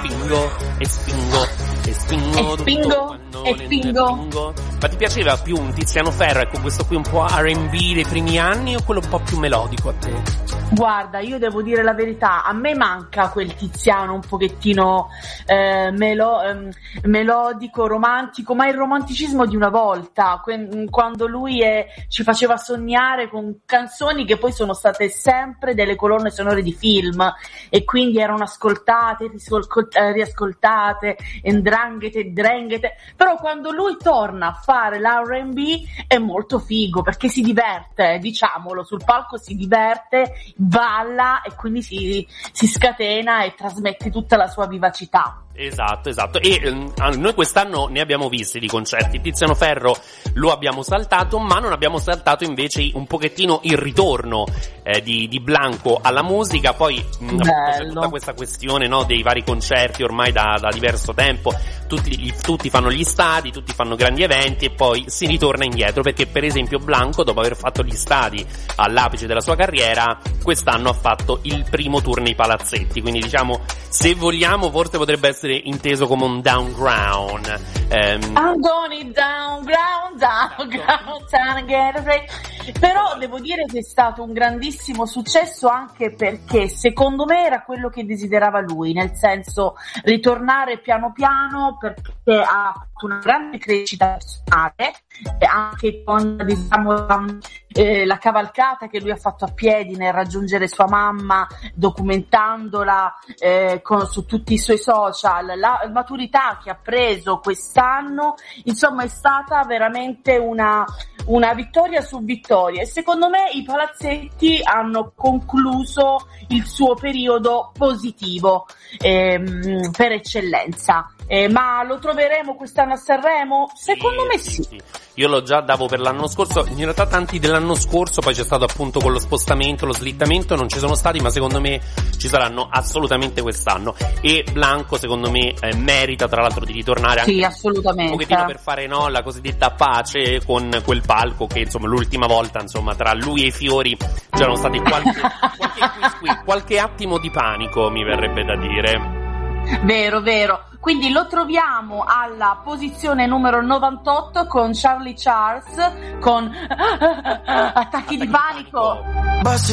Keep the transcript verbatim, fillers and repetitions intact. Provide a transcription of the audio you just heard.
spingo, e spingo, e spingo, e spingo, e spingo. Ma ti piaceva più un Tiziano Ferro, ecco, questo qui un po' R and B dei primi anni, o quello un po' più melodico a te? Guarda, io devo dire la verità, a me manca quel Tiziano un pochettino eh, melo, eh, melodico, romantico, ma il romanticismo di una volta, que- quando lui è, ci faceva sognare con canzoni che poi sono state sempre delle colonne sonore di film e quindi erano ascoltate, riscolta- riascoltate, ndranghete, drenghete, però quando lui torna a fare l'R and B è molto figo perché si diverte, diciamolo, sul palco si diverte, balla e quindi si, si scatena e trasmette tutta la sua vivacità. Esatto, esatto. E eh, noi quest'anno ne abbiamo visti di concerti. Tiziano Ferro lo abbiamo saltato, ma non abbiamo saltato invece un pochettino il ritorno eh, di, di Blanco alla musica. Poi mh, c'è tutta questa questione, no, dei vari concerti ormai da, da diverso tempo. Tutti, tutti fanno gli stadi, tutti fanno grandi eventi e poi si ritorna indietro, perché per esempio Blanco, dopo aver fatto gli stadi all'apice della sua carriera, quest'anno ha fatto il primo tour nei palazzetti. Quindi diciamo, se vogliamo, forse potrebbe essere inteso come un down ground. Um, I'm going down ground, down ground, time to get a break. Però devo dire che è stato un grandissimo successo anche perché secondo me era quello che desiderava lui, nel senso ritornare piano piano, perché ha fatto una grande crescita personale, anche con, diciamo, eh, la cavalcata che lui ha fatto a piedi nel raggiungere sua mamma, documentandola eh, con, su tutti i suoi social, la maturità che ha preso quest'anno, insomma è stata veramente una, una vittoria su vittoria e secondo me i palazzetti hanno concluso il suo periodo positivo ehm, per eccellenza. Eh, ma lo troveremo quest'anno a Sanremo? Secondo sì, me sì, sì. sì. Io lo già davo per l'anno scorso, in realtà tanti dell'anno scorso, poi c'è stato appunto con lo spostamento, lo slittamento, non ci sono stati, ma secondo me ci saranno assolutamente quest'anno. E Blanco secondo me eh, merita tra l'altro di ritornare anche sì, assolutamente, un pochettino per fare, no, la cosiddetta pace con quel palco che insomma l'ultima volta insomma tra lui e i fiori c'erano stati qualche, qualche quiz qui, qualche attimo di panico, mi verrebbe da dire. Vero, vero. Quindi lo troviamo alla posizione numero novantotto con Charlie Charles con attacchi, attacchi di panico. Bust